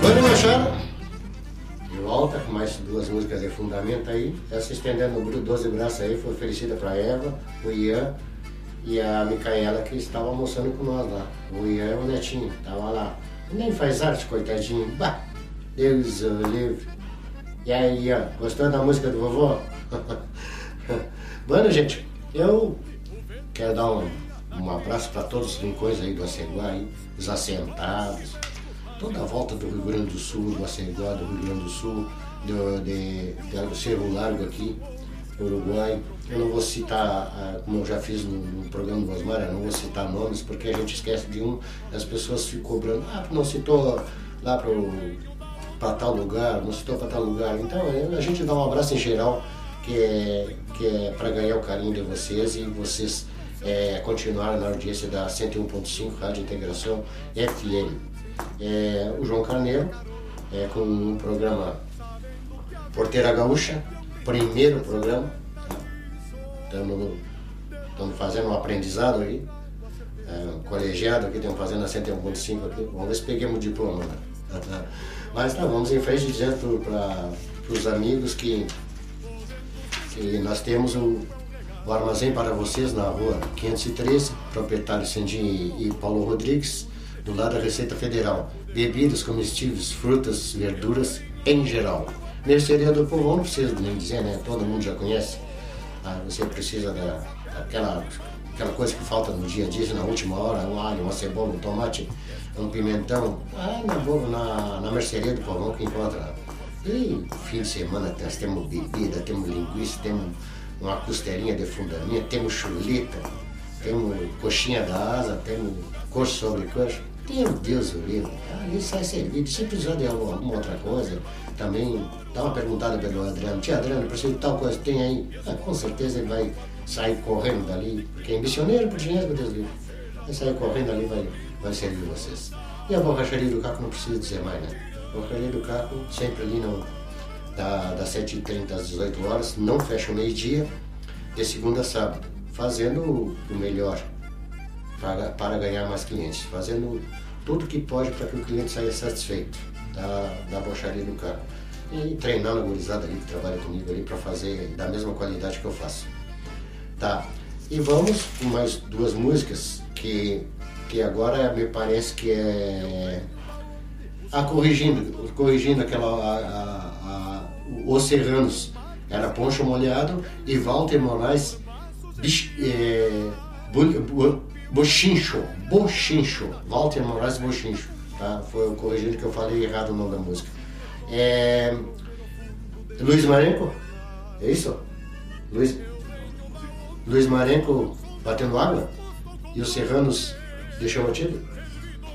Banda Machado, de volta com mais duas músicas de fundamento aí. Essa estendendo no 12 braços aí foi oferecida para Eva, o Ian e a Micaela, que estavam almoçando com nós lá. O Ian é o netinho, tava lá. Nem faz arte, coitadinho. Bah, Deus o livre. E aí, Ian, gostou da música do vovô? Bueno, gente, eu quero dar um abraço para todos os rincões aí do Aceguá, aí, os assentados, toda a volta do Rio Grande do Sul, do Aceguá, do Rio Grande do Sul, do Cerro Largo aqui, Uruguai. Eu não vou citar, como eu já fiz no programa do Osmar, eu não vou citar nomes, porque a gente esquece de um, as pessoas ficam cobrando, não citou lá para tal lugar, não citou para tal lugar. Então a gente dá um abraço em geral, que é para ganhar o carinho de vocês e vocês continuarem na audiência da 101.5 Rádio Integração FM. O João Carneiro, com o programa Porteira Gaúcha, primeiro programa. Estamos fazendo um aprendizado aí, um colegiado aqui, estamos fazendo a 101.5 aqui. Vamos ver se pegamos o diploma. Né? Mas tá, vamos em frente dizendo para os amigos que nós temos o armazém para vocês na rua 513, proprietário Sandim e Paulo Rodrigues, do lado da Receita Federal. Bebidas, comestíveis, frutas, verduras em geral. Mercearia do Povão, não precisa nem dizer, né? Todo mundo já conhece. Você precisa daquela coisa que falta no dia a dia, na última hora, um alho, uma cebola, um tomate, um pimentão. Na mercearia do Povão que encontra. E fim de semana nós temos bebida, temos linguiça, temos uma costelinha de fundamento, temos chuleta, temos coxinha da asa, temos coxa sobre coxa. Meu Deus do livro, ali sai servido. Se precisar de alguma outra coisa, também dá uma perguntada pelo Adriano. Tia Adriano, preciso de tal coisa, tem aí? Com certeza ele vai sair correndo dali, porque é missioneiro por dinheiro, meu Deus do livro. Vai sair correndo ali, vai servir vocês. E a borracharia do Caco não precisa dizer mais, né? A borracharia do Caco, sempre ali das 7h30 às 18 horas, não fecha o meio-dia, de segunda a sábado, fazendo o melhor para ganhar mais clientes, fazendo tudo que pode para que o cliente saia satisfeito da borracharia do Caco. E treinando a gurizada ali que trabalha comigo ali para fazer da mesma qualidade que eu faço. Tá, e vamos com mais duas músicas que agora me parece que corrigindo aquela Os Serranos era Poncho Molhado e Walter Moraes Bochincho, Walter Moraes Bochincho, tá? Foi o corrigindo que eu falei errado o nome da música. Luiz Marenco, é isso? Luiz Marenco Batendo Água e os Serranos Deixou Batido?